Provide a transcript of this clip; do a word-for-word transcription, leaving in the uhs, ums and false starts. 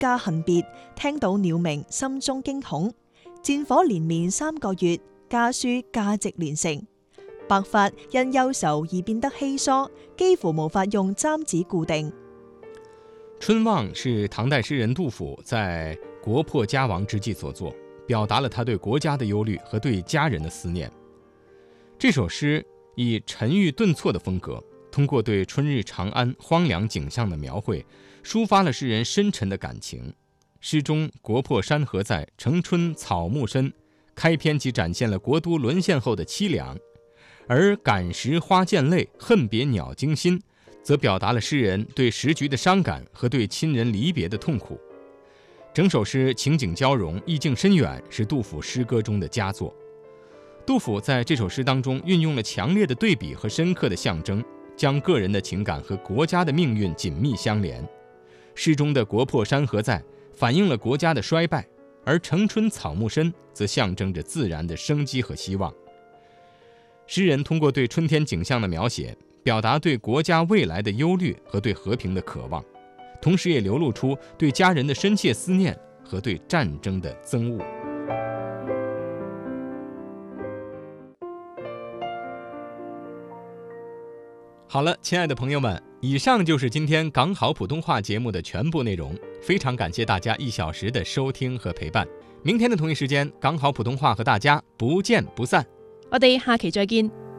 家恨別，聽到鳥鳴，心中驚恐。戰火連綿三個月，家書價值連城。白髮因憂愁而變得稀疏，幾乎無法用簪子固定。 春望是唐代詩人杜甫在國破家亡之際所作，表達了他對國家的憂慮和對家人的思念。這首詩以沉鬱頓挫的風格，通過對春日長安荒涼景象的描繪，抒發了詩人深沉的感情。詩中國破山河在，城春草木深，開篇即展現了國都淪陷後的淒涼，而感時花濺淚，恨別鳥驚心，則表達了詩人對時局的傷感和對親人離別的痛苦。整首詩情景交融，意境深遠，是杜甫詩歌中的佳作。杜甫在這首詩當中運用了強烈的對比和深刻的象徵，將個人的情感和國家的命運緊密相連。詩中的國破山河在反映了國家的衰敗，而城春草木深則象徵着自然的生機和希望。詩人通過對春天景象的描寫，表達對國家未來的憂慮和對和平的渴望，同時也流露出對家人的深切思念和對戰爭的憎惡。好了，親愛的朋友們，以上就是今天港好普通話節目的全部內容，非常感謝大家一小時的收聽和陪伴。明天的同一時間，港好普通話和大家不見不散。 我哋下期再見。